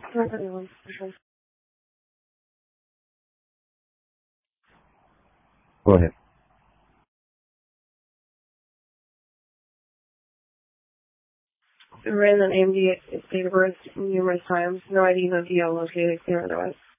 Go ahead. Ran the AMD date of birth numerous times. No ID, no DL located, clear otherwise.